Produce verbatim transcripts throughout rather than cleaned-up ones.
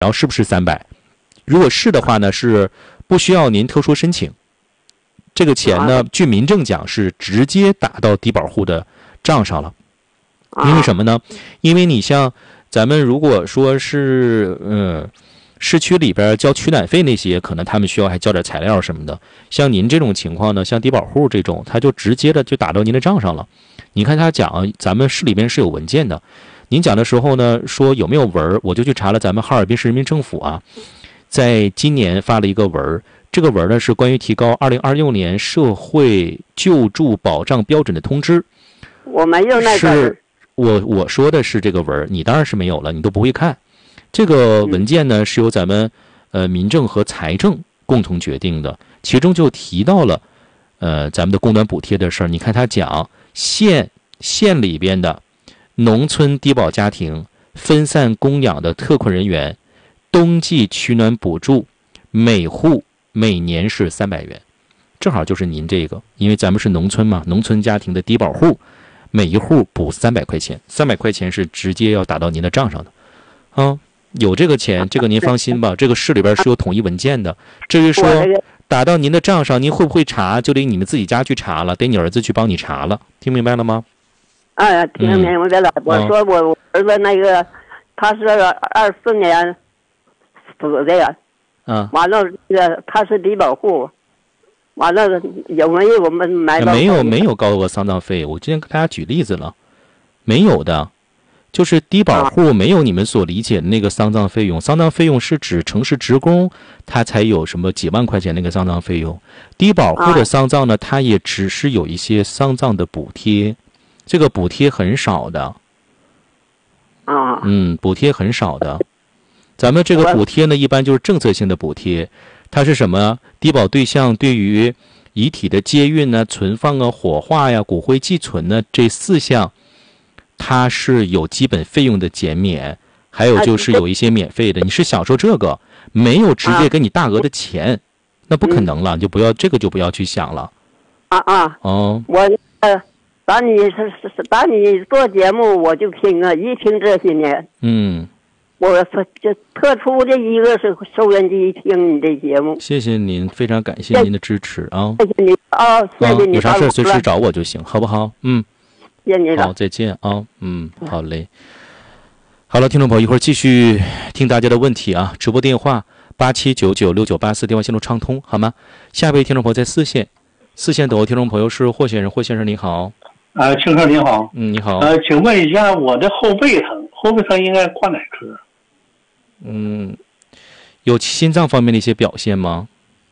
然后是不是三百？如果是的话呢，是不需要您特殊申请。这个钱呢，据民政讲是直接打到低保户的账上了。因为什么呢？因为你像咱们如果说是嗯市区里边交取暖费那些，可能他们需要还交点材料什么的。像您这种情况呢，像低保户这种，他就直接的就打到您的账上了。你看他讲，咱们市里边是有文件的。您讲的时候呢，说有没有文，我就去查了咱们哈尔滨市人民政府啊，在今年发了一个文，这个文呢是关于提高二零二六年社会救助保障标准的通知。 我没有那个。 是我我说的是这个文，你当然是没有了，你都不会看。这个文件呢是由咱们呃民政和财政共同决定的，其中就提到了呃咱们的供暖补贴的事儿。你看他讲县县里边的农村低保家庭分散供养的特困人员，冬季取暖补助每户每年是三百元，正好就是您这个，因为咱们是农村嘛，农村家庭的低保户，每一户补三百块钱，三百块钱是直接要打到您的账上的，啊，有这个钱，这个您放心吧，这个市里边是有统一文件的。至于说打到您的账上，您会不会查，就得你们自己家去查了，得你儿子去帮你查了，听明白了吗？ 哎，听明白了。嗯、我说我儿子那个，他是二四年死的呀，嗯，完了那个他是低保户。完了，有没有我们买？ 没有，没有高额丧葬费。我之前给大家举例子了，没有的，就是低保户没有你们所理解的那个丧葬费用。丧葬费用是指城市职工他才有什么几万块钱那个丧葬费用。低保户的丧葬呢，他也只是有一些丧葬的补贴，这个补贴很少的。 啊， 嗯，补贴很少的。咱们这个补贴呢，一般就是政策性的补贴。它是什么？低保对象对于遗体的接运呢、存放啊、火化呀、骨灰寄存呢这四项，它是有基本费用的减免，还有就是有一些免费的。你是享受这个，没有直接给你大额的钱，那不可能了，你就不要这个就不要去想了。 啊啊！ 哦， 我呃，当你是是当你做节目，我就听啊，一听这些年， 嗯。 我就特殊的一个是收音机听你的节目， 谢谢您，非常感谢您的支持啊！ 谢谢你啊、哦，谢谢你、 啊，有啥事随时找我就行，好不好？嗯， 谢谢你了， 好，再见啊！嗯，好嘞。好了，听众朋友，一会儿继续听大家的问题啊！直播电话八七九九六九八四，电话线路畅通，好吗？下一位听众朋友在四线，四线等候听众朋友是霍先生，霍先生你好。 啊，庆哥你好。 嗯，你好。 呃，请问一下，我的后背疼，后背疼应该挂哪科？ 嗯，有心脏方面的一些表现吗？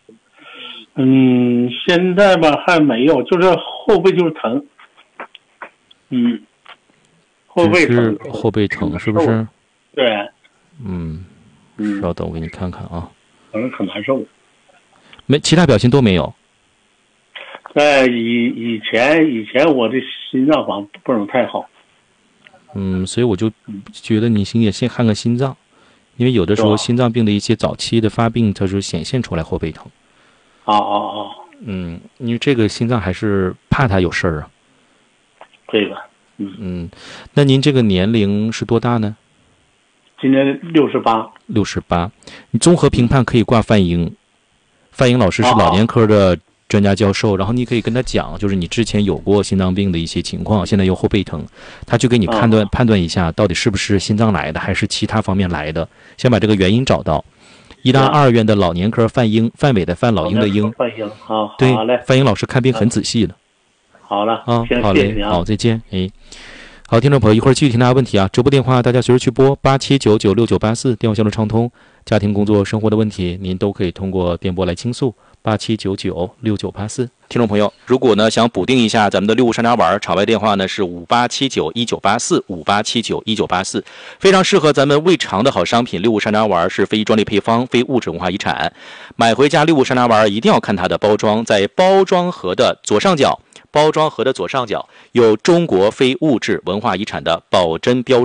嗯，现在吧还没有，就是后背就是疼。嗯，后背疼， 后背疼是不是？ 对。 嗯，稍等，我给你看看啊。 反正可难受。 没，其他表现都没有。 在以以前以前我的心脏反不能太好。 嗯，所以我就觉得你先先看看心脏。因为有的时候心脏病的一些早期的发病，它就显现出来后背疼。 啊啊啊！ 嗯，因为这个心脏还是怕它有事儿啊。 这个，嗯嗯，那您这个年龄是多大呢？ 今年六十八。 六十八，你综合评判可以挂范英，范英老师是老年科的专家教授，然后你可以跟他讲，就是你之前有过心脏病的一些情况，现在又后背疼，他去给你判断、哦、判断一下，到底是不是心脏来的，还是其他方面来的，先把这个原因找到。医大二院的老年科范英，范伟的范，老鹰的鹰。 范英，好， 对， 好嘞。 范英老师看病很仔细的。 好了， 啊，好嘞， 啊、 好，再见，哎。好，听众朋友，一会儿继续听大家问题啊！直播电话大家随时去拨八七九九六九八四，电话线路畅通。家庭、工作、生活的问题，您都可以通过电波来倾诉。八七九九六九八四，听众朋友，如果呢想补丁一下咱们的六物山楂丸，场外电话呢是五八七九一九八四，五八七九一九八四，非常适合咱们胃肠的好商品。六物山楂丸是非专利配方，非物质文化遗产。买回家六物山楂丸一定要看它的包装，在包装盒的左上角。包装盒的左上角有中国非物质文化遗产的保真标志，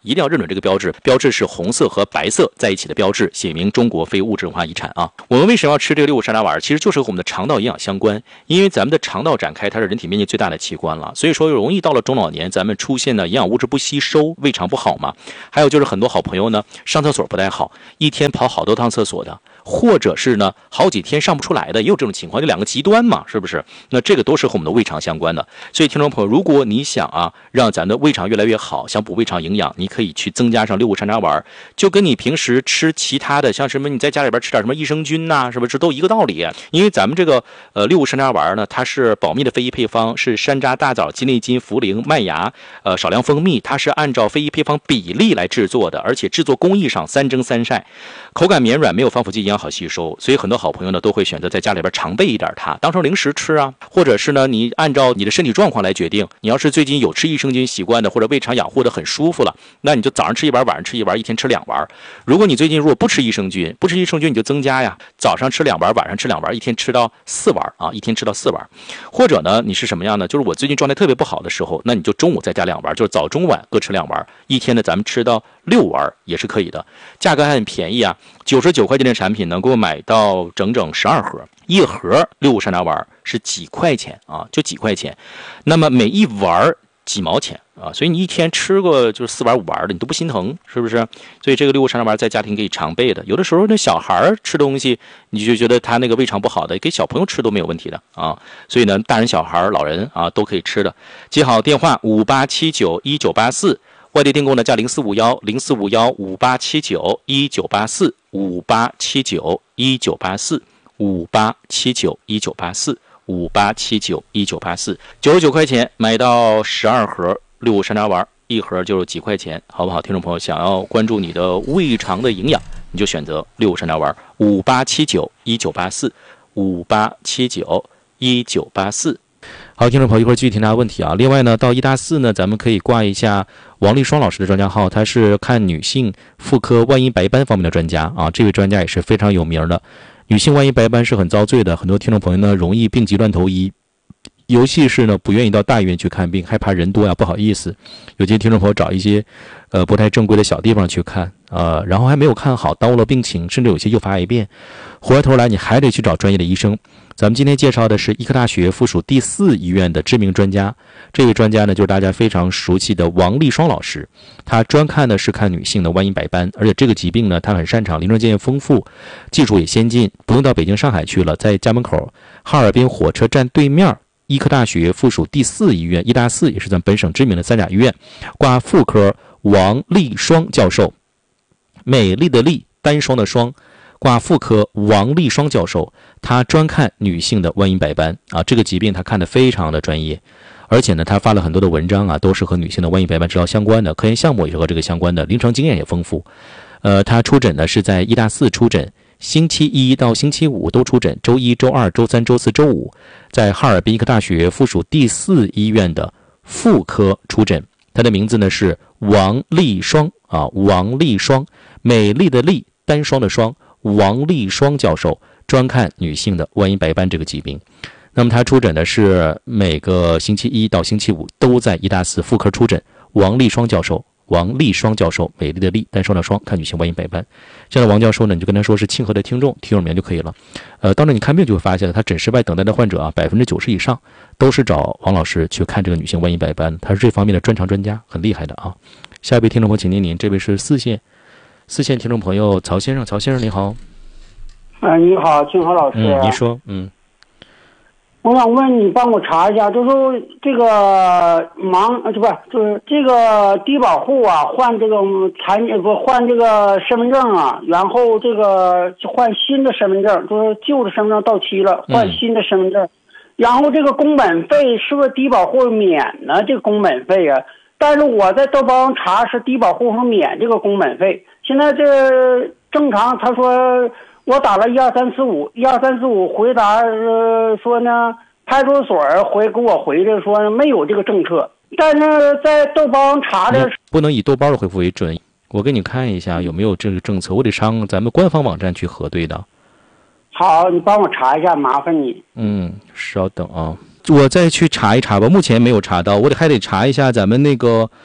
一定要认准这个标志，标志是红色和白色在一起的标志，写明中国非物质文化遗产啊。我们为什么要吃这个六五山楂丸？其实就是和我们的肠道营养相关，因为咱们的肠道展开它是人体面积最大的器官了，所以说容易到了中老年咱们出现的营养物质不吸收，胃肠不好嘛。还有就是很多好朋友呢上厕所不太好，一天跑好多趟厕所的，或者是呢好几天上不出来的，也有这种情况，就两个极端嘛，是不是？那这个都是和我们的胃肠相关的。所以听众朋友，如果你想啊让咱的胃肠越来越好，想补胃肠营养，你可以去增加上六五山楂丸，就跟你平时吃其他的像什么你在家里边吃点什么益生菌呐、啊，是不是都一个道理？因为咱们这个呃六五山楂丸呢，它是保密的非遗配方，是山楂、大枣、鸡内金、茯苓、麦芽，呃少量蜂蜜，它是按照非遗配方比例来制作的，而且制作工艺上三蒸三晒，口感绵软，没有防腐剂，营养好吸收。所以很多好朋友呢都会选择在家里边常备一点它，当成零食吃啊，或者是呢你按照你的身体状况来决定。你要是最近有吃益生菌习惯的，或者胃肠养护的很舒服了，那你就早上吃一丸，晚上吃一丸，一天吃两丸。如果你最近如果不吃益生菌，不吃益生菌你就增加呀，早上吃两丸，晚上吃两丸，一天吃到四丸啊，一天吃到四丸。或者呢你是什么样呢？就是我最近状态特别不好的时候，那你就中午再加两丸，就是早中晚各吃两丸，一天呢咱们吃到六丸也是可以的。价格还很便宜啊，九十九块钱的产品能够买到整整十二盒，一盒六五山楂丸是几块钱啊，就几块钱。那么每一丸几毛钱啊，所以你一天吃个就是四丸五丸的，你都不心疼，是不是？所以这个六五山楂丸在家庭可以常备的。有的时候那小孩吃东西，你就觉得他那个胃肠不好的，给小朋友吃都没有问题的啊。所以呢，大人、小孩、老人啊都可以吃的。记好电话五八七九一九八四，外地订购呢加零四五幺零四五幺五八七九一九八四五八七九一九八四五八七九一九八四。五八七九一九八四，九十九块钱买到十二盒六五山楂丸，一盒就是几块钱，好不好？听众朋友，想要关注你的胃肠的营养，你就选择六五山楂丸，五八七九一九八四，五八七九一九八四。好，听众朋友，一会儿继续听大家问题啊。另外呢，到一大四呢，咱们可以挂一下王丽双老师的专家号，他是看女性妇科外阴白斑方面的专家啊，这位专家也是非常有名的。女性外阴白斑是很遭罪的，很多听众朋友呢容易病急乱投医，尤其是呢不愿意到大医院去看病，害怕人多呀，不好意思。有些听众朋友找一些呃不太正规的小地方去看，呃，然后还没有看好，耽误了病情，甚至有些诱发癌变，回过头来你还得去找专业的医生。咱们今天介绍的是医科大学附属第四医院的知名专家，这位专家呢就是大家非常熟悉的王丽双老师，他专看的是看女性的外阴白斑，而且这个疾病呢他很擅长，临床经验丰富，技术也先进，不用到北京上海去了，在家门口哈尔滨火车站对面医科大学附属第四医院，医大四也是咱本省知名的三甲医院，挂妇科王丽双教授，美丽的丽，单双的双，挂妇科王丽双教授，他专看女性的外阴白斑啊，这个疾病他看得非常的专业，而且呢他发了很多的文章啊，都是和女性的外阴白斑治疗相关的，科研项目也是和这个相关的，临床经验也丰富。呃，他出诊呢是在医大四出诊，星期一到星期五都出诊，周一、周二、周三、周四、周五在哈尔滨医科大学附属第四医院的妇科出诊。他的名字呢是王丽双啊，王丽双，美丽的丽，单双的双，王丽双教授专看女性的外阴白斑这个疾病。那么他出诊的是每个星期一到星期五都在医大四妇科出诊，王丽双教授，王丽双教授，美丽的丽，单双的双，看女性外阴白斑。这样的王教授呢，你就跟他说是庆贺的听众，提有名就可以了。呃，到那你看病就会发现，他诊室外等待的患者啊，百分之九十以上都是找王老师去看这个女性外阴白斑，他是这方面的专长专家，很厉害的啊。下一位听众朋友，请您您，这位是四线，四线听众朋友曹先生，曹先生你好。 啊、呃，你好，庆和老师。 嗯，你说，嗯。 我想问你帮我查一下，就是说这个盲，呃，不是，就是这个低保户啊，换这个残不换这个身份证啊，然后这个换新的身份证，就是旧的身份证到期了，换新的身份证，嗯、然后这个工本费是不是低保户免呢？这个工本费啊，但是我在豆包查是低保户免这个工本费，现在这正常，他说。我打了一二三四五，一二三四五回答呃说呢，派出所回给我回着说没有这个政策，但是在豆包查的不能以豆包的回复为准，我给你看一下有没有这个政策，我得上咱们官方网站去核对的。 好，你帮我查一下，麻烦你。 嗯，稍等啊，我再去查一查吧，目前没有查到，我得还得查一下咱们那个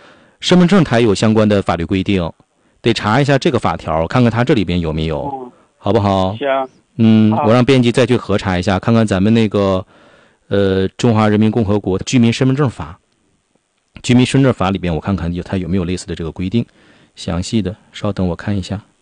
身份证它也有相关的法律规定，得查一下这个法条，看看它这里边有没有， 哦、 好不好？ 行。 嗯，我让编辑再去核查一下，看看咱们那个呃《中华人民共和国居民身份证法》居民身份证法里边，我看看有它有没有类似的这个规定，详细的，稍等我看一下。